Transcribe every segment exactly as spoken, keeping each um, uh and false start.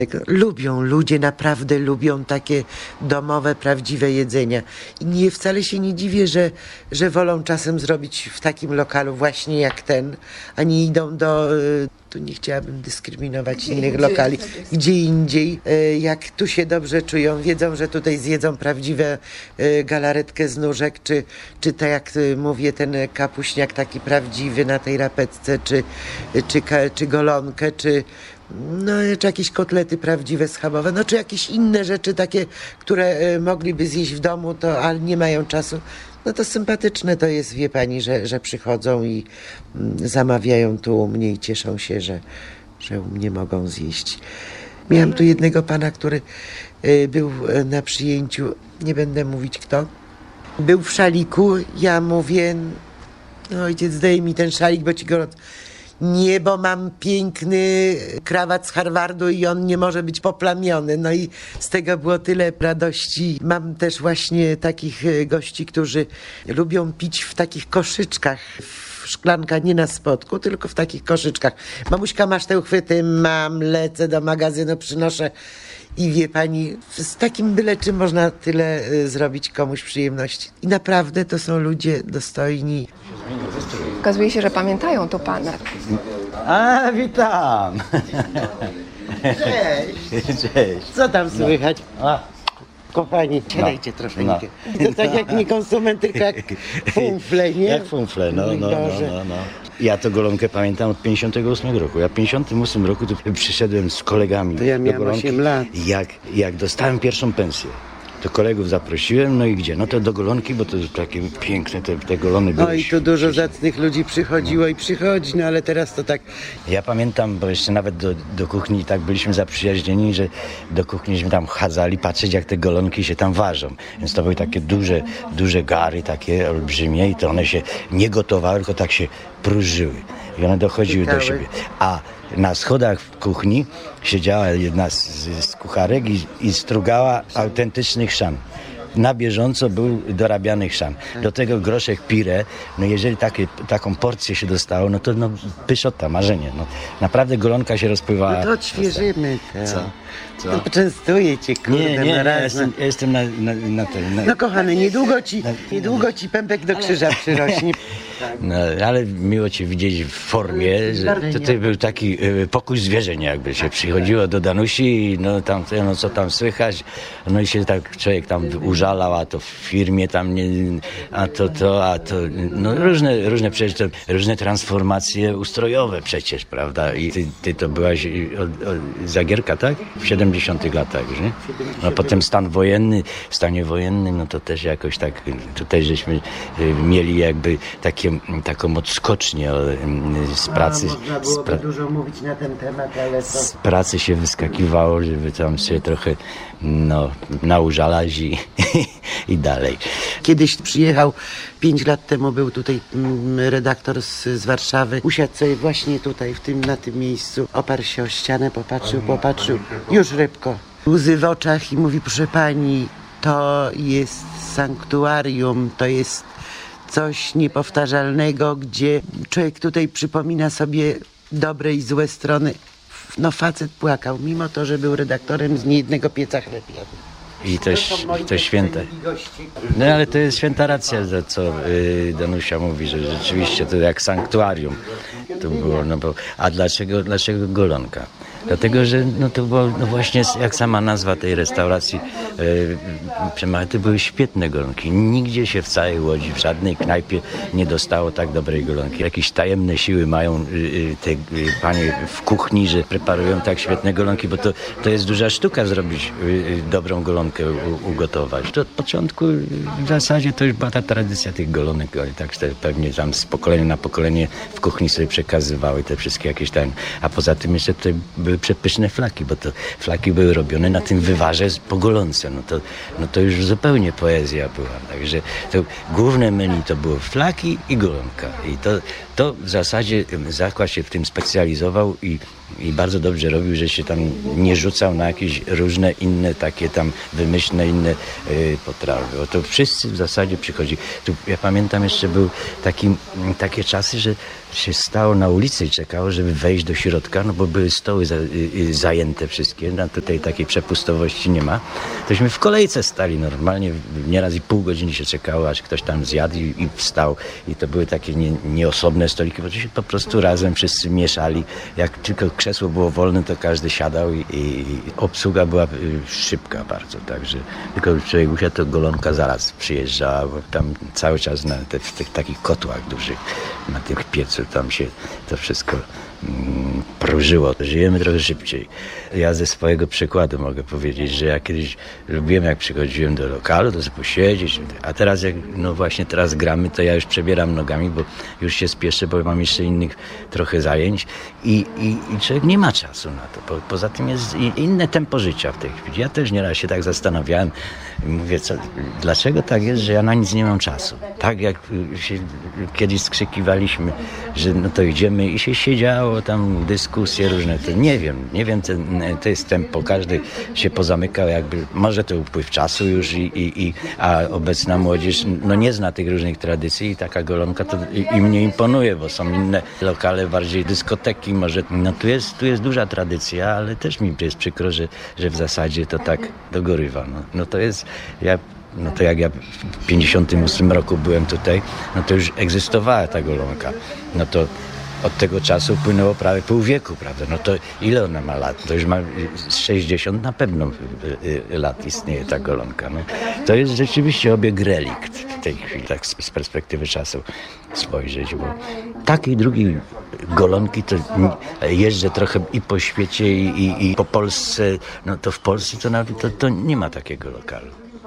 Lubią, ludzie naprawdę lubią takie domowe, prawdziwe jedzenia. I nie, wcale się nie dziwię, że, że wolą czasem zrobić w takim lokalu właśnie jak ten, a nie idą do... Tu nie chciałabym dyskryminować gdzie innych indziej, lokali, gdzie indziej. Jak tu się dobrze czują, wiedzą, że tutaj zjedzą prawdziwe galaretkę z nóżek, czy, czy tak jak mówię, ten kapuśniak taki prawdziwy na tej rapetce, czy, czy, czy golonkę, czy no, czy jakieś kotlety prawdziwe schabowe, no czy jakieś inne rzeczy takie, które mogliby zjeść w domu, to ale nie mają czasu. No to sympatyczne to jest, wie pani, że, że przychodzą i zamawiają tu u mnie i cieszą się, że, że u mnie mogą zjeść. Miałam tu jednego pana, który był na przyjęciu, nie będę mówić kto, był w szaliku, ja mówię, no ojciec daj mi ten szalik, bo ci go... Nie, bo mam piękny krawat z Harvardu i on nie może być poplamiony. No i z tego było tyle radości. Mam też właśnie takich gości, którzy lubią pić w takich koszyczkach. Szklanka nie na spodku, tylko w takich koszyczkach. Mamuśka, masz te uchwyty? Mam, lecę do magazynu, przynoszę. I wie pani, z takim byle czym można tyle zrobić komuś przyjemności. I naprawdę to są ludzie dostojni. Okazuje się, że pamiętają to pana. A, witam! Cześć! Cześć! Co tam słychać? A, Kochani, siadajcie no, troszeczkę. No. To tak jak nie konsument, tylko jak funfle, nie? Jak funfle, no, Mój no, no, Boże. no, no. Ja to golonkę pamiętam od pięćdziesiątego ósmego roku. Ja w pięćdziesiątym ósmym roku tu przyszedłem z kolegami To ja do miałem golonki. osiem lat. Jak, jak dostałem pierwszą pensję, to kolegów zaprosiłem, no i gdzie? No to do golonki, bo to takie piękne te, te golony były. No i tu dużo zacnych ludzi przychodziło i przychodzi, no ale teraz to tak... Ja pamiętam, bo jeszcze nawet do, do kuchni tak byliśmy zaprzyjaźnieni, że do kuchniśmy tam chadzali patrzeć, jak te golonki się tam ważą. Więc to były takie duże, duże gary, takie olbrzymie i to one się nie gotowały, tylko tak się próżyły. I one dochodziły Ciekawe. do siebie. A na schodach w kuchni siedziała jedna z, z kucharek i, i strugała autentyczny chrzan. Na bieżąco był dorabiany chrzan. Do tego groszek pire, no jeżeli takie, taką porcję się dostało, no to no, pyszota, marzenie. No, naprawdę golonka się rozpływała. No to odświeżymy to. Co? Co? No poczęstuję cię, kurde, Nie, nie, no nie, ja raz. jestem, ja jestem na, na, na tym. Na... No kochany, niedługo ci, niedługo ci pępek do krzyża przyrośnie. No, ale miło cię widzieć w formie, że to, to był taki y, pokój zwierzeń, jakby się przychodziło do Danusi i no tam, no co tam słychać, no i się tak człowiek tam użalał, a to w firmie tam nie, a to to, a to, no różne, różne przecież to, różne transformacje ustrojowe przecież, prawda? I ty, ty to byłaś od, od, Zagierka, tak? W siedemdziesiątych latach, nie? No potem stan wojenny, w stanie wojennym, no to też jakoś tak, tutaj żeśmy y, mieli jakby takie taką odskocznię z pracy. No, można byłoby dużo mówić na ten temat, ale to... Z pracy się wyskakiwało, żeby tam się trochę no, naużalać i, i dalej. Kiedyś przyjechał, pięć lat temu był tutaj mm, redaktor z, z Warszawy. Usiadł sobie właśnie tutaj, w tym, na tym miejscu. Oparł się o ścianę, popatrzył, popatrzył. Już rybko. Łzy w oczach i mówi, proszę pani, to jest sanktuarium, to jest coś niepowtarzalnego, gdzie człowiek tutaj przypomina sobie dobre i złe strony. No facet płakał, mimo to, że był redaktorem z niejednego pieca chleb jadł. I to, to święte. No ale to jest święta racja, to co y, Danusia mówi, że rzeczywiście to jak sanktuarium to było. No bo, a dlaczego, dlaczego golonka? Dlatego, że no to było no właśnie jak sama nazwa tej restauracji yy, to były świetne golonki. Nigdzie się w całej Łodzi, w żadnej knajpie nie dostało tak dobrej golonki. Jakieś tajemne siły mają yy, te yy, panie w kuchni, że preparują tak świetne golonki, bo to, to jest duża sztuka zrobić yy, dobrą golonkę, u, ugotować. To od początku yy, w zasadzie to już była ta tradycja tych golonek, ale tak pewnie tam z pokolenia na pokolenie w kuchni sobie przekazywały te wszystkie jakieś tam, a poza tym jeszcze tutaj były przepyszne flaki, bo to flaki były robione na tym wywarze po golonce. No to, no to już zupełnie poezja była. Także to główne menu to było flaki i golonka. I to, to w zasadzie zakład się w tym specjalizował i I bardzo dobrze robił, że się tam nie rzucał na jakieś różne inne takie tam wymyślne inne y, potrawy. Bo to wszyscy w zasadzie przychodzi. Tu, ja pamiętam jeszcze był taki, takie czasy, że się stało na ulicy i czekało, żeby wejść do środka, no bo były stoły za, y, y, zajęte wszystkie, no tutaj takiej przepustowości nie ma. Tośmy w kolejce stali normalnie, nieraz i pół godziny się czekało, aż ktoś tam zjadł i, i wstał. I to były takie nie, nieosobne stoliki, bo to się po prostu razem wszyscy mieszali. Jak tylko krzesło było wolne, to każdy siadał i, i obsługa była y, szybka bardzo, także tylko człowiek usiadł, to golonka zaraz przyjeżdżała, bo tam cały czas na te, w tych takich kotłach dużych, na tych piecu tam się to wszystko mm, próżyło. Żyjemy trochę szybciej. Ja ze swojego przykładu mogę powiedzieć, że ja kiedyś lubiłem, jak przychodziłem do lokalu, to sobie posiedzieć, a teraz jak no właśnie teraz gramy, to ja już przebieram nogami, bo już się spieszę, bo mam jeszcze innych trochę zajęć i, i, i człowiek nie ma czasu na to. Po, poza tym jest inne tempo życia w tej chwili. Ja też nieraz się tak zastanawiałem, mówię, co, dlaczego tak jest, że ja na nic nie mam czasu. Tak jak się kiedyś skrzykiwaliśmy, że no to idziemy i się siedziało tam dyskusje różne, to nie wiem, nie wiem, to, to jest tempo, każdy się pozamykał jakby, może to upływ czasu już i, i, i a obecna młodzież no nie zna tych różnych tradycji i taka golonka to im nie imponuje, bo są inne lokale, bardziej dyskoteki, może no tu jest, tu jest duża tradycja, ale też mi jest przykro, że, że w zasadzie to tak dogorywa. No, no to jest, ja No to jak ja w pięćdziesiątym ósmym roku byłem tutaj, no to już egzystowała ta golonka. No to od tego czasu płynęło prawie pół wieku, prawda? No to ile ona ma lat? To już ma sześćdziesiąt na pewno lat istnieje ta golonka. No, to jest rzeczywiście obieg relikt w tej chwili, tak z perspektywy czasu spojrzeć, bo takiej drugiej golonki to jeżdżę trochę i po świecie i, i, i po Polsce, no to w Polsce to nawet to, to nie ma takiego lokalu.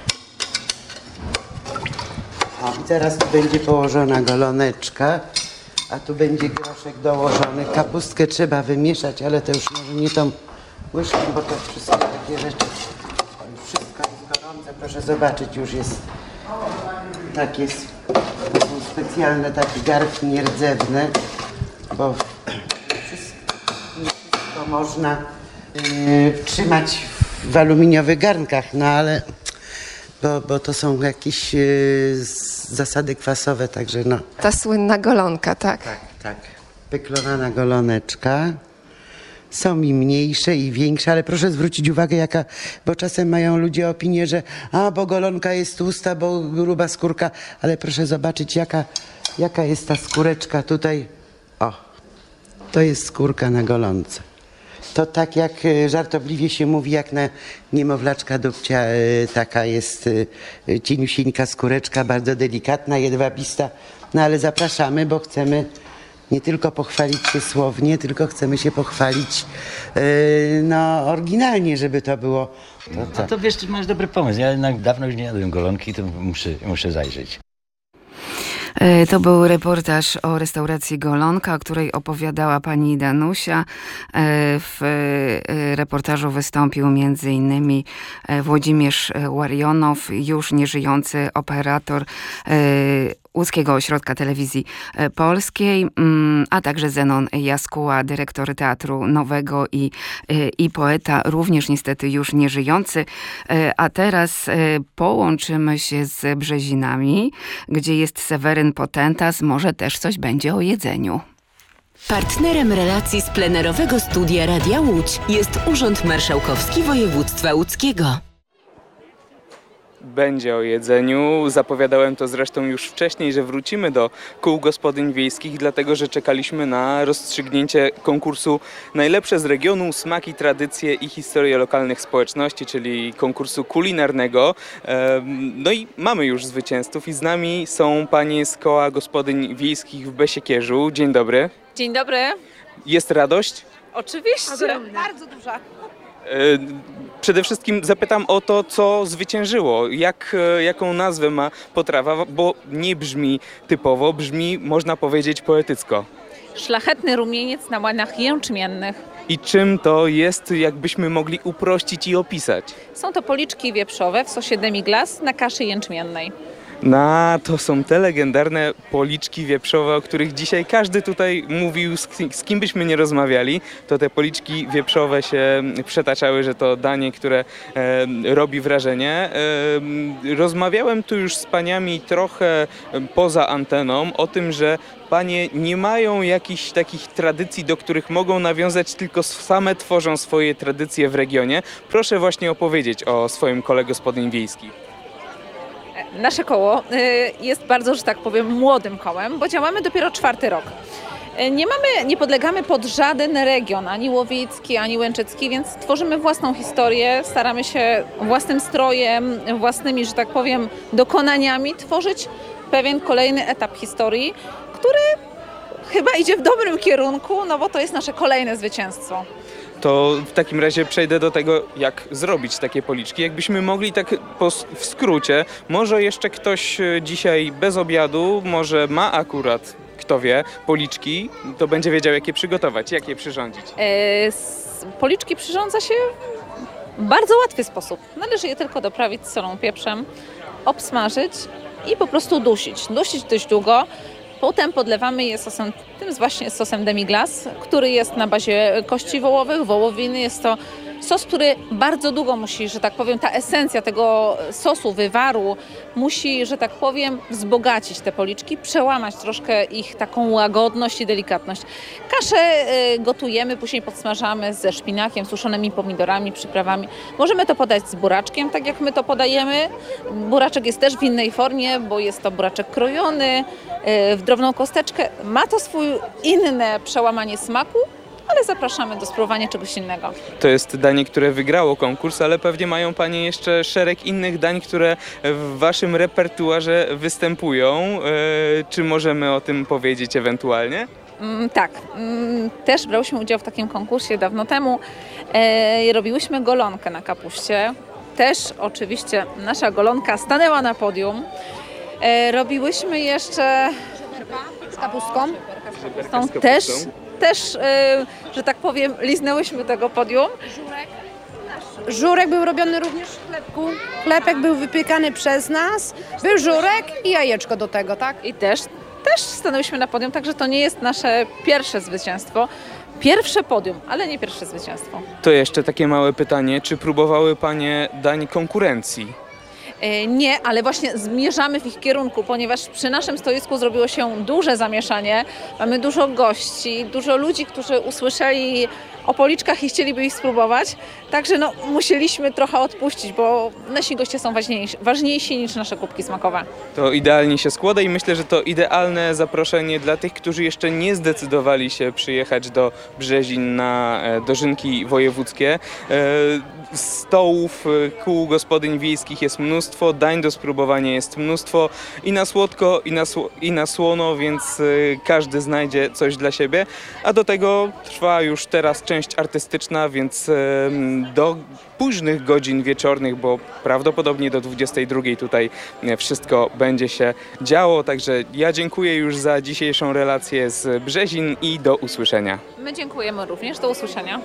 O, i teraz tu będzie położona goloneczka, a tu będzie groszek dołożony. Kapustkę trzeba wymieszać, ale to już może nie tą łyżką, bo to wszystko takie rzeczy. To już wszystko jest gorące, proszę zobaczyć, już jest tak jest. To są specjalne takie garnki nierdzewne, bo wszystko, nie wszystko można yy, trzymać w aluminiowych garnkach, no ale Bo, bo to są jakieś yy, zasady kwasowe, także no. Ta słynna golonka, tak? Tak, tak. Wyklonana goloneczka. Są i mniejsze, i większe, ale proszę zwrócić uwagę, jaka, bo czasem mają ludzie opinię, że a, bo golonka jest tłusta, bo gruba skórka, ale proszę zobaczyć, jaka, jaka jest ta skóreczka tutaj. O, to jest skórka na golonce. To tak jak żartobliwie się mówi, jak na niemowlaczka dupcia, taka jest cieniusieńka skóreczka, bardzo delikatna, jedwabista. No ale zapraszamy, bo chcemy nie tylko pochwalić się słownie, tylko chcemy się pochwalić no, oryginalnie, żeby to było. To, to. A to wiesz, ty masz dobry pomysł. Ja jednak dawno już nie jadłem golonki, to muszę, muszę zajrzeć. To był reportaż o restauracji Golonka, o której opowiadała pani Danusia. W reportażu wystąpił między innymi Włodzimierz Łarionow, już nieżyjący operator Łódzkiego Ośrodka Telewizji Polskiej, a także Zenon Jaskuła, dyrektor Teatru Nowego i, i poeta, również niestety już nieżyjący. A teraz połączymy się z Brzezinami, gdzie jest Seweryn Potentas. Może też coś będzie o jedzeniu. Partnerem relacji z plenerowego studia Radia Łódź jest Urząd Marszałkowski Województwa Łódzkiego. Będzie o jedzeniu. Zapowiadałem to zresztą już wcześniej, że wrócimy do kół gospodyń wiejskich, dlatego że czekaliśmy na rozstrzygnięcie konkursu Najlepsze z regionu smaki, tradycje i historie lokalnych społeczności, czyli konkursu kulinarnego. No i mamy już zwycięzców i z nami są panie z koła gospodyń wiejskich w Besiekierzu. Dzień dobry. Dzień dobry. Jest radość? Oczywiście. Bardzo duża. Przede wszystkim zapytam o to, co zwyciężyło. Jak, jaką nazwę ma potrawa, bo nie brzmi typowo, brzmi, można powiedzieć, poetycko. Szlachetny rumieniec na łanach jęczmiennych. I czym to jest, jakbyśmy mogli uprościć i opisać? Są to policzki wieprzowe w sosie demi-glace na kaszy jęczmiennej. No, to są te legendarne policzki wieprzowe, o których dzisiaj każdy tutaj mówił, z, z kim byśmy nie rozmawiali, to te policzki wieprzowe się przetaczały, że to danie, które e, robi wrażenie. E, rozmawiałem tu już z paniami trochę poza anteną o tym, że panie nie mają jakichś takich tradycji, do których mogą nawiązać, tylko same tworzą swoje tradycje w regionie. Proszę właśnie opowiedzieć o swoim kole gospodyń wiejskich. Nasze koło y, jest bardzo, że tak powiem, młodym kołem, bo działamy dopiero czwarty rok. Y, Nie mamy, nie podlegamy pod żaden region, ani łowiecki, ani łęczycki, więc tworzymy własną historię, staramy się własnym strojem, własnymi, że tak powiem, dokonaniami tworzyć pewien kolejny etap historii, który chyba idzie w dobrym kierunku, no bo to jest nasze kolejne zwycięstwo. To w takim razie przejdę do tego, jak zrobić takie policzki. Jakbyśmy mogli tak po, w skrócie, może jeszcze ktoś dzisiaj bez obiadu, może ma akurat, kto wie, policzki, to będzie wiedział, jak je przygotować, jak je przyrządzić. E, s- Policzki przyrządza się w bardzo łatwy sposób. Należy je tylko doprawić solą, pieprzem, obsmażyć i po prostu dusić. Dusić dość długo. Potem podlewamy je sosem, tym właśnie sosem demi-glace, który jest na bazie kości wołowych, wołowiny. Jest to sos, który bardzo długo musi, że tak powiem, ta esencja tego sosu, wywaru musi, że tak powiem, wzbogacić te policzki, przełamać troszkę ich taką łagodność i delikatność. Kaszę y, gotujemy, później podsmażamy ze szpinakiem, suszonymi pomidorami, przyprawami. Możemy to podać z buraczkiem, tak jak my to podajemy. Buraczek jest też w innej formie, bo jest to buraczek krojony y, w drobną kosteczkę. Ma to swój inne przełamanie smaku, ale zapraszamy do spróbowania czegoś innego. To jest danie, które wygrało konkurs, ale pewnie mają panie jeszcze szereg innych dań, które w waszym repertuarze występują. E, czy możemy o tym powiedzieć ewentualnie? Mm, tak, mm, też brałyśmy udział w takim konkursie dawno temu. E, robiłyśmy golonkę na kapuście. Też oczywiście nasza golonka stanęła na podium. E, robiłyśmy jeszcze Z kapustką. tą też, też e, że tak powiem, liznęłyśmy tego podium. Żurek był robiony również w chlebku. Chlebek był wypiekany przez nas. Był żurek i jajeczko do tego, tak? I też, też stanęłyśmy na podium, także to nie jest nasze pierwsze zwycięstwo. Pierwsze podium, ale nie pierwsze zwycięstwo. To jeszcze takie małe pytanie, czy próbowały panie dań konkurencji? E, Nie, ale właśnie zmierzamy w ich kierunku, ponieważ przy naszym stoisku zrobiło się duże zamieszanie. Mamy dużo gości, dużo ludzi, którzy usłyszeli o policzkach i chcieliby ich spróbować. Także no, musieliśmy trochę odpuścić, bo nasi goście są ważniejsi, ważniejsi niż nasze kubki smakowe. To idealnie się składa i myślę, że to idealne zaproszenie dla tych, którzy jeszcze nie zdecydowali się przyjechać do Brzezin na e, dożynki wojewódzkie. E, Stołów, e, kół gospodyń wiejskich jest mnóstwo, dań do spróbowania jest mnóstwo i na słodko, i na, sło- i na słono, więc e, każdy znajdzie coś dla siebie. A do tego trwa już teraz część artystyczna, więc e, do późnych godzin wieczornych, bo prawdopodobnie do dwudziestej drugiej tutaj e, wszystko będzie się działo. Także ja dziękuję już za dzisiejszą relację z Brzezin i do usłyszenia. My dziękujemy również, do usłyszenia.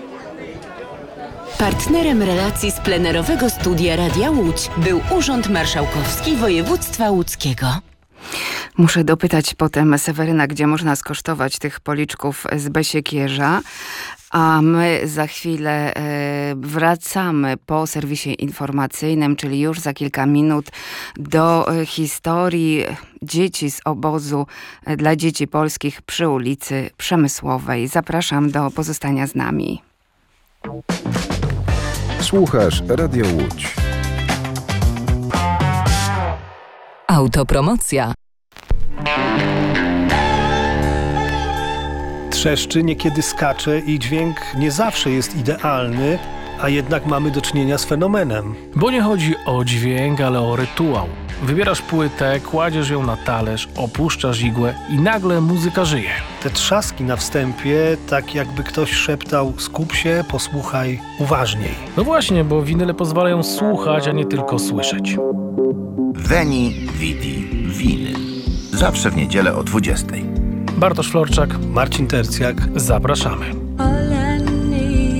Partnerem relacji z plenerowego studia Radia Łódź był Urząd Marszałkowski Województwa Łódzkiego. Muszę dopytać potem Seweryna, gdzie można skosztować tych policzków z Besiekierza. A my za chwilę e, wracamy po serwisie informacyjnym, czyli już za kilka minut do e, historii dzieci z obozu e, dla dzieci polskich przy ulicy Przemysłowej. Zapraszam do pozostania z nami. Słuchasz Radio Łódź. Autopromocja. Trzeszczy, niekiedy skacze i dźwięk nie zawsze jest idealny, a jednak mamy do czynienia z fenomenem. Bo nie chodzi o dźwięk, ale o rytuał. Wybierasz płytę, kładziesz ją na talerz, opuszczasz igłę i nagle muzyka żyje. Te trzaski na wstępie, tak jakby ktoś szeptał: skup się, posłuchaj uważniej. No właśnie, bo winyle pozwalają słuchać, a nie tylko słyszeć. Veni Vidi Vinyl. Zawsze w niedzielę o dwudziestej. Bartosz Florczak, Marcin Tercjak. Zapraszamy.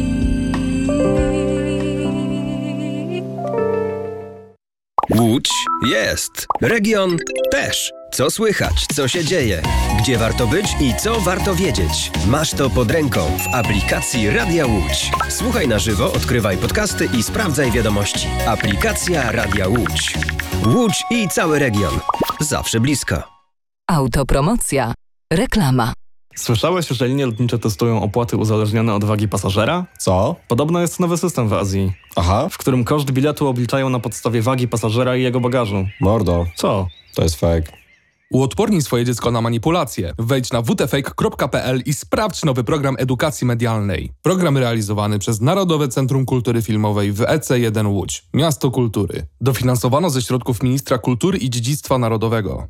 Łódź Jest. Region też. Co słychać, co się dzieje, gdzie warto być i co warto wiedzieć. Masz to pod ręką w aplikacji Radia Łódź. Słuchaj na żywo, odkrywaj podcasty i sprawdzaj wiadomości. Aplikacja Radia Łódź. Łódź i cały region. Zawsze blisko. Autopromocja. Reklama. Słyszałeś, że linie lotnicze testują opłaty uzależnione od wagi pasażera? Co? Podobno jest nowy system w Azji. Aha. W którym koszt biletu obliczają na podstawie wagi pasażera i jego bagażu. Mordo. Co? To jest fake. Uodpornij swoje dziecko na manipulacje. Wejdź na w t fake kropka p l i sprawdź nowy program edukacji medialnej. Program realizowany przez Narodowe Centrum Kultury Filmowej w E C jeden Łódź. Miasto Kultury. Dofinansowano ze środków Ministra Kultury i Dziedzictwa Narodowego.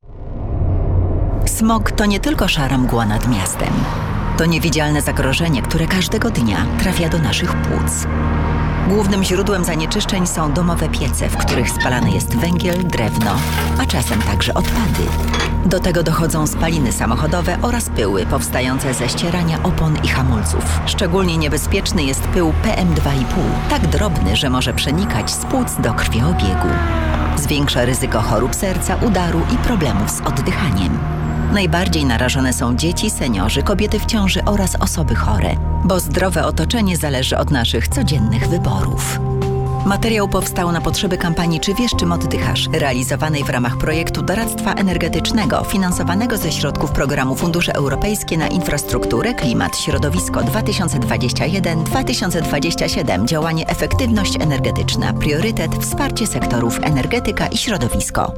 Smog to nie tylko szara mgła nad miastem. To niewidzialne zagrożenie, które każdego dnia trafia do naszych płuc. Głównym źródłem zanieczyszczeń są domowe piece, w których spalany jest węgiel, drewno, a czasem także odpady. Do tego dochodzą spaliny samochodowe oraz pyły powstające ze ścierania opon i hamulców. Szczególnie niebezpieczny jest pył P M dwa i pół, tak drobny, że może przenikać z płuc do krwiobiegu. Zwiększa ryzyko chorób serca, udaru i problemów z oddychaniem. Najbardziej narażone są dzieci, seniorzy, kobiety w ciąży oraz osoby chore, bo zdrowe otoczenie zależy od naszych codziennych wyborów. Materiał powstał na potrzeby kampanii Czy wiesz, czym oddychasz? Realizowanej w ramach projektu doradztwa energetycznego finansowanego ze środków programu Fundusze Europejskie na Infrastrukturę, Klimat, Środowisko dwa tysiące dwadzieścia jeden do dwa tysiące dwudziestego siódmego. Działanie Efektywność energetyczna. Priorytet Wsparcie sektorów energetyka i środowisko.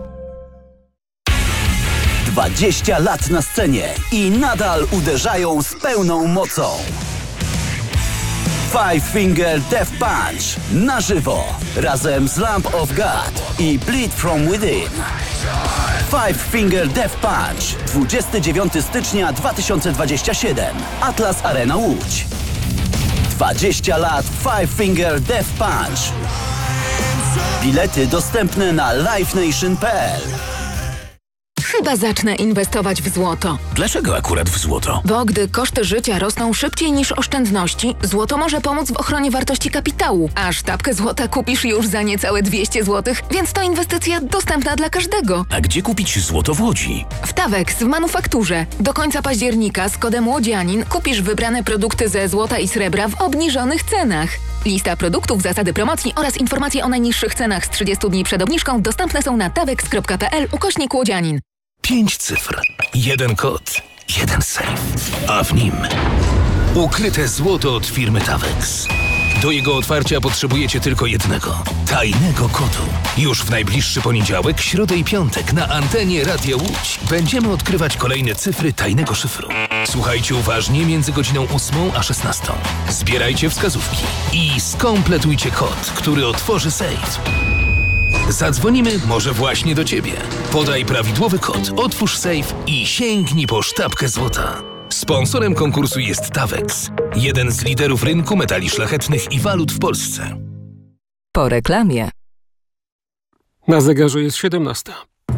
dwadzieścia lat na scenie i nadal uderzają z pełną mocą. Five Finger Death Punch na żywo razem z Lamb of God i Bleed From Within. Five Finger Death Punch dwudziestego dziewiątego stycznia dwa tysiące dwudziestego siódmego. Atlas Arena Łódź. dwadzieścia lat Five Finger Death Punch. Bilety dostępne na live nation kropka p l. Chyba zacznę inwestować w złoto. Dlaczego akurat w złoto? Bo gdy koszty życia rosną szybciej niż oszczędności, złoto może pomóc w ochronie wartości kapitału. A sztabkę złota kupisz już za niecałe dwieście złotych, więc to inwestycja dostępna dla każdego. A gdzie kupić złoto w Łodzi? W Tawex w manufakturze. Do końca października z kodem Łodzianin kupisz wybrane produkty ze złota i srebra w obniżonych cenach. Lista produktów, zasady promocji oraz informacje o najniższych cenach z trzydziestu dni przed obniżką dostępne są na tawex kropka p l ukośnik Łodzianin. Pięć cyfr, jeden kod, jeden sejf, a w nim ukryte złoto od firmy Tawex. Do jego otwarcia potrzebujecie tylko jednego, tajnego kodu. Już w najbliższy poniedziałek, środę i piątek na antenie Radia Łódź będziemy odkrywać kolejne cyfry tajnego szyfru. Słuchajcie uważnie między godziną ósmą a szesnastą. Zbierajcie wskazówki i skompletujcie kod, który otworzy sejf. Zadzwonimy może właśnie do Ciebie. Podaj prawidłowy kod, otwórz sejf i sięgnij po sztabkę złota. Sponsorem konkursu jest Tawex, jeden z liderów rynku metali szlachetnych i walut w Polsce. Po reklamie. Na zegarze jest siedemnasta.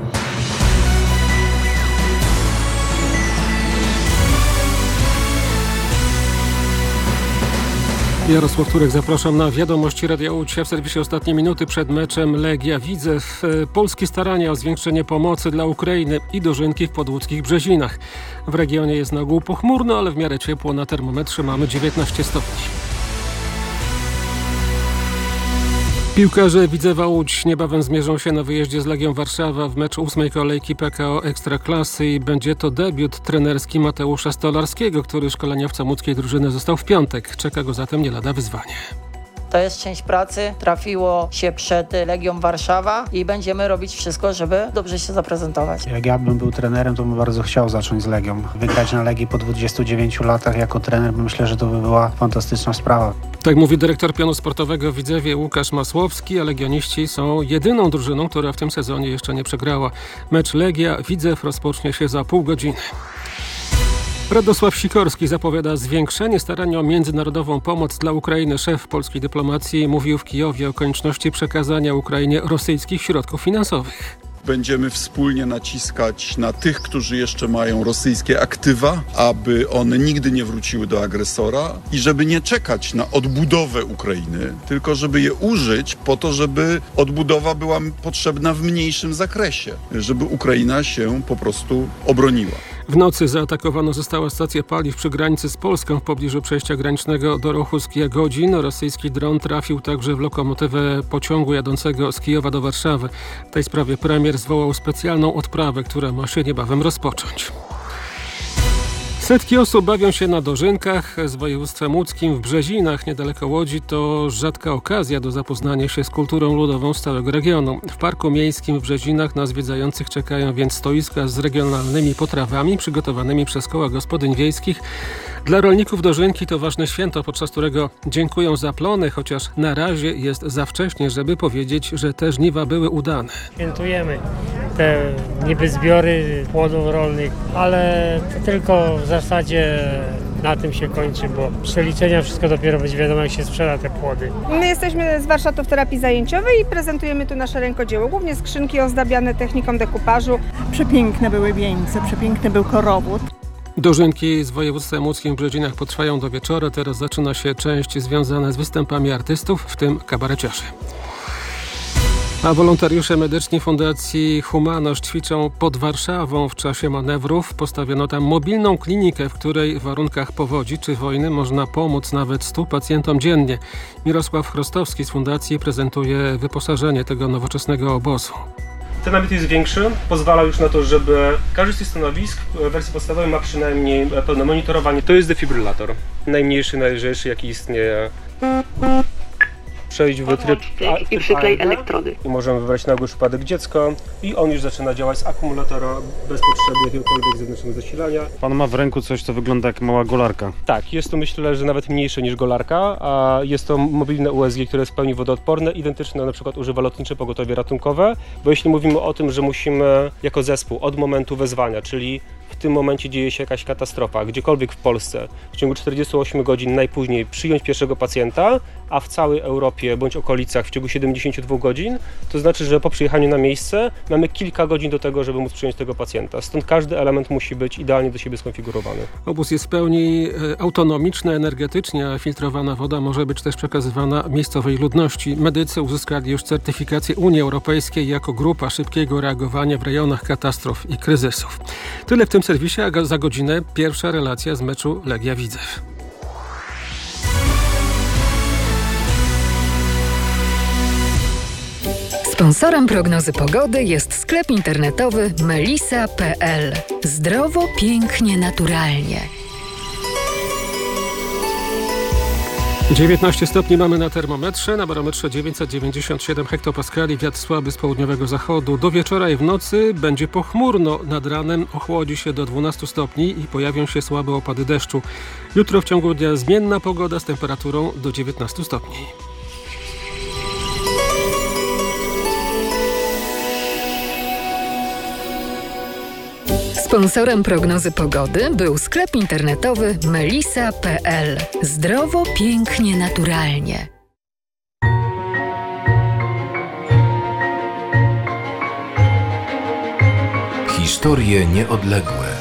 Jarosław Turek, zapraszam na wiadomości Radia Łódź. W serwisie Ostatnie Minuty przed meczem Legia Widzew. Polskie starania o zwiększenie pomocy dla Ukrainy i dożynki w podłódzkich Brzezinach. W regionie jest na ogół pochmurno, ale w miarę ciepło. Na termometrze mamy dziewiętnaście stopni. Piłkarze Widzewa Łódź niebawem zmierzą się na wyjeździe z Legią Warszawa w mecz ósmej kolejki P K O Ekstraklasy i będzie to debiut trenerski Mateusza Stolarskiego, który szkoleniowcem łódzkiej drużyny został w piątek. Czeka go zatem nie lada wyzwanie. To jest część pracy, trafiło się przed Legią Warszawa i będziemy robić wszystko, żeby dobrze się zaprezentować. Jak ja bym był trenerem, to bym bardzo chciał zacząć z Legią. Wygrać na Legii po dwudziestu dziewięciu latach jako trener, myślę, że to by była fantastyczna sprawa. Tak mówi dyrektor pionu sportowego w Widzewie Łukasz Masłowski, a legioniści są jedyną drużyną, która w tym sezonie jeszcze nie przegrała. Mecz Legia-Widzew rozpocznie się za pół godziny. Radosław Sikorski zapowiada zwiększenie starań o międzynarodową pomoc dla Ukrainy. Szef polskiej dyplomacji mówił w Kijowie o konieczności przekazania Ukrainie rosyjskich środków finansowych. Będziemy wspólnie naciskać na tych, którzy jeszcze mają rosyjskie aktywa, aby one nigdy nie wróciły do agresora i żeby nie czekać na odbudowę Ukrainy, tylko żeby je użyć po to, żeby odbudowa była potrzebna w mniejszym zakresie, żeby Ukraina się po prostu obroniła. W nocy zaatakowano została stacja paliw przy granicy z Polską w pobliżu przejścia granicznego do Rochus-Jagodzin. Rosyjski dron trafił także w lokomotywę pociągu jadącego z Kijowa do Warszawy. W tej sprawie premier zwołał specjalną odprawę, która ma się niebawem rozpocząć. Setki osób bawią się na dożynkach z województwem łódzkim w Brzezinach, niedaleko Łodzi. To rzadka okazja do zapoznania się z kulturą ludową z całego regionu. W Parku Miejskim w Brzezinach na zwiedzających czekają więc stoiska z regionalnymi potrawami przygotowanymi przez koła gospodyń wiejskich. Dla rolników dożynki to ważne święto, podczas którego dziękują za plony, chociaż na razie jest za wcześnie, żeby powiedzieć, że te żniwa były udane. Świętujemy te niby zbiory płodów rolnych, ale to tylko w zasadzie na tym się kończy, bo przeliczenia wszystko dopiero będzie wiadomo, jak się sprzeda te płody. My jesteśmy z warsztatów terapii zajęciowej i prezentujemy tu nasze rękodzieło, głównie skrzynki ozdabiane techniką dekupażu. Przepiękne były wieńce, przepiękny był korowód. Dożynki z województwem łódzkim w Brzezinach potrwają do wieczora. Teraz zaczyna się część związana z występami artystów, w tym kabareciarzy. A wolontariusze medyczni Fundacji Humanos ćwiczą pod Warszawą w czasie manewrów. Postawiono tam mobilną klinikę, w której w warunkach powodzi czy wojny można pomóc nawet stu pacjentom dziennie. Mirosław Chrostowski z Fundacji prezentuje wyposażenie tego nowoczesnego obozu. Ten namiot jest większy, pozwala już na to, żeby każdy z tych stanowisk w wersji podstawowej ma przynajmniej pełne monitorowanie. To jest defibrylator, najmniejszy, najlżejszy jaki istnieje. Przejść w tryb i przyklej elektrody. I możemy wybrać nagły przypadek dziecka i on już zaczyna działać z akumulatora bez potrzeby jakiegokolwiek zewnętrznego zasilania. Pan ma w ręku coś, co wygląda jak mała golarka. Tak, jest to myślę, że nawet mniejsze niż golarka, a jest to mobilne U S G, które jest w pełni wodoodporne, identyczne na przykład używa lotnicze pogotowie ratunkowe, bo jeśli mówimy o tym, że musimy jako zespół od momentu wezwania, czyli w tym momencie dzieje się jakaś katastrofa, gdziekolwiek w Polsce, w ciągu czterdziestu ośmiu godzin najpóźniej przyjąć pierwszego pacjenta, a w całej Europie bądź okolicach w ciągu siedemdziesięciu dwóch godzin, to znaczy, że po przyjechaniu na miejsce mamy kilka godzin do tego, żeby móc przyjąć tego pacjenta. Stąd każdy element musi być idealnie do siebie skonfigurowany. Obóz jest w pełni autonomiczny energetycznie, a filtrowana woda może być też przekazywana miejscowej ludności. Medycy uzyskali już certyfikację Unii Europejskiej jako grupa szybkiego reagowania w rejonach katastrof i kryzysów. Tyle w tym serwisie, a za godzinę pierwsza relacja z meczu Legia Widzew. Sponsorem prognozy pogody jest sklep internetowy melisa kropka p l. Zdrowo, pięknie, naturalnie. dziewiętnaście stopni mamy na termometrze, na barometrze dziewięćset dziewięćdziesiąt siedem hektopaskali, wiatr słaby z południowego zachodu. Do wieczora i w nocy będzie pochmurno, nad ranem ochłodzi się do dwunastu stopni i pojawią się słabe opady deszczu. Jutro w ciągu dnia zmienna pogoda z temperaturą do dziewiętnastu stopni. Sponsorem prognozy pogody był sklep internetowy melisa kropka p l. Zdrowo, pięknie, naturalnie. Historie nieodległe.